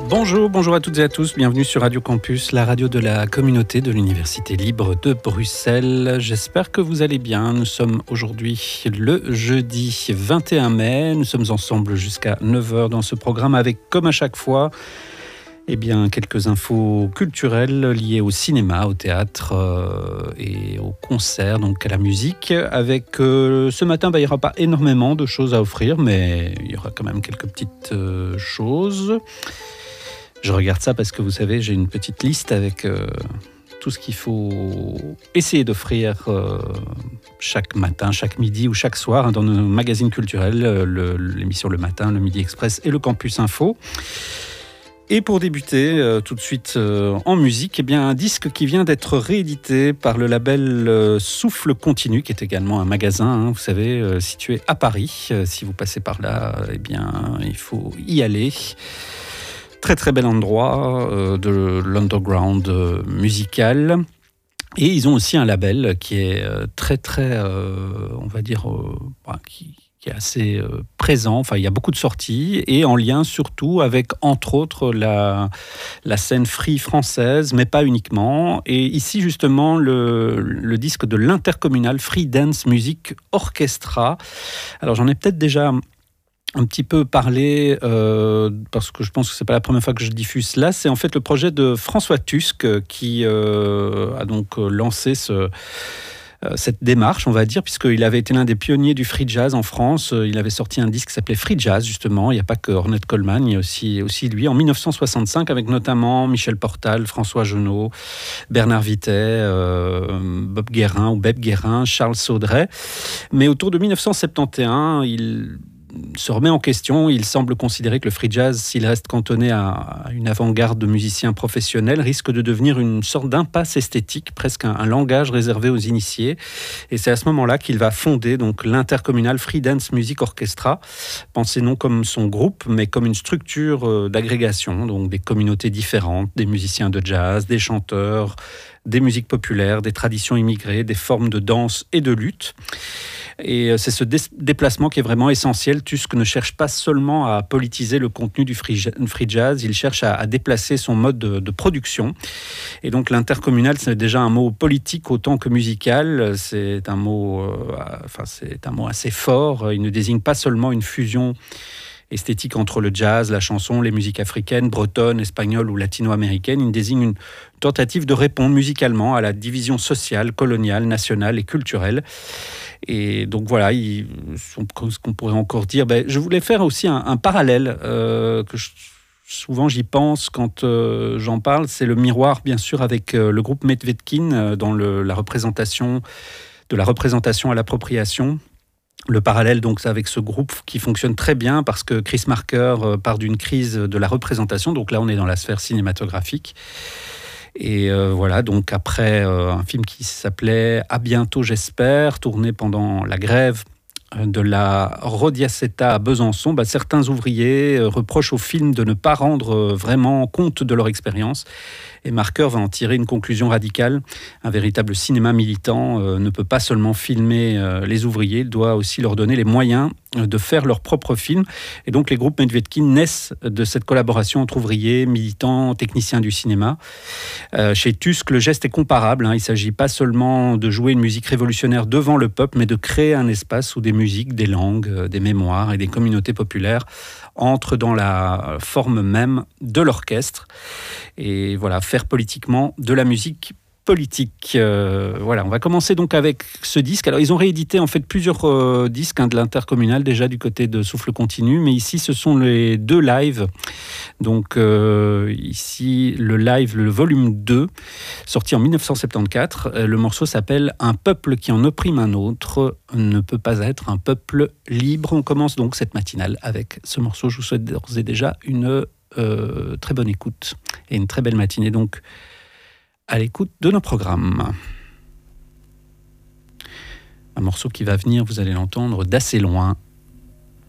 Bonjour à toutes et à tous, bienvenue sur Radio Campus, la radio de la communauté de l'Université libre de Bruxelles. J'espère que vous allez bien. Nous sommes aujourd'hui le jeudi 21 mai, nous sommes ensemble jusqu'à 9h dans ce programme avec, comme à chaque fois, quelques infos culturelles liées au cinéma, au théâtre et au concert, donc à la musique. Avec ce matin, il n'y aura pas énormément de choses à offrir, mais il y aura quand même quelques petites choses. Je regarde ça parce que vous savez, j'ai une petite liste avec tout ce qu'il faut essayer d'offrir chaque matin, chaque midi ou chaque soir dans nos magazines culturels, l'émission Le Matin, le Midi Express et le Campus Info. Et pour débuter tout de suite en musique, un disque qui vient d'être réédité par le label Souffle Continu, qui est également un magasin, vous savez, situé à Paris. Si vous passez par là, il faut y aller. Très très bel endroit de l'underground musical. Et ils ont aussi un label qui est très très, qui est assez présent. Enfin, il y a beaucoup de sorties et en lien surtout avec, entre autres, la scène free française, mais pas uniquement. Et ici, justement, le disque de l'Intercommunal Free Dance Music Orchestra. Alors, j'en ai peut-être déjà un petit peu parlé, parce que je pense que c'est pas la première fois que je diffuse cela. C'est en fait le projet de François Tusk qui a donc lancé cette démarche, on va dire, puisqu'il avait été l'un des pionniers du free jazz en France. Il avait sorti un disque qui s'appelait Free Jazz, justement. Il n'y a pas que Ornette Coleman, il y a aussi lui, en 1965, avec notamment Michel Portal, François Genot, Bernard Vitet, Bob Guérin, Charles Saudray. Mais autour de 1971, il se remet en question. Il semble considérer que le free jazz, s'il reste cantonné à une avant-garde de musiciens professionnels, risque de devenir une sorte d'impasse esthétique, presque un langage réservé aux initiés. Et c'est à ce moment-là qu'il va fonder donc l'Intercommunal Free Dance Music Orchestra, pensé non comme son groupe, mais comme une structure d'agrégation, donc des communautés différentes, des musiciens de jazz, des chanteurs, des musiques populaires, des traditions immigrées, des formes de danse et de lutte. Et c'est ce déplacement qui est vraiment essentiel. Tusk ne cherche pas seulement à politiser le contenu du free jazz, il cherche à déplacer son mode de production. Et donc l'intercommunal, c'est déjà un mot politique autant que musical. C'est un mot assez fort. Il ne désigne pas seulement une fusion esthétique entre le jazz, la chanson, les musiques africaines, bretonnes, espagnoles ou latino-américaines. Il désigne une tentative de répondre musicalement à la division sociale, coloniale, nationale et culturelle. Et donc voilà, ce qu'on pourrait encore dire, je voulais faire aussi un parallèle souvent j'y pense quand j'en parle, c'est le miroir bien sûr avec le groupe Medvedkin dans la représentation à l'appropriation. Le parallèle donc avec ce groupe qui fonctionne très bien parce que Chris Marker part d'une crise de la représentation, donc là on est dans la sphère cinématographique. Et donc après un film qui s'appelait « À bientôt j'espère », tourné pendant la grève de la Rodiaceta à Besançon, certains ouvriers reprochent au film de ne pas rendre vraiment compte de leur expérience. Et Marker va en tirer une conclusion radicale. Un véritable cinéma militant ne peut pas seulement filmer les ouvriers, il doit aussi leur donner les moyens de faire leur propre film. Et donc les groupes Medvedkin naissent de cette collaboration entre ouvriers, militants, techniciens du cinéma. Chez Tusk, le geste est comparable. Il ne s'agit pas seulement de jouer une musique révolutionnaire devant le peuple, mais de créer un espace où des musiques, des langues, des mémoires et des communautés populaires entrent dans la forme même de l'orchestre. Et voilà, faire politiquement de la musique politique. On va commencer donc avec ce disque. Alors, ils ont réédité en fait plusieurs disques de l'Intercommunal déjà du côté de Souffle Continu, mais ici, ce sont les deux lives. Donc, ici, le live, le volume 2, sorti en 1974. Le morceau s'appelle « Un peuple qui en opprime un autre ne peut pas être un peuple libre ». On commence donc cette matinale avec ce morceau. Je vous souhaite d'ores et déjà une très bonne écoute et une très belle matinée donc à l'écoute de nos programmes. Un morceau qui va venir, vous allez l'entendre, d'assez loin,